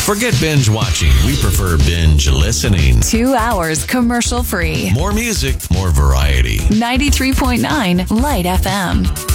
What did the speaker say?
Forget binge watching. We prefer binge listening. 2 hours commercial free. More music, more variety. 93.9 Light FM.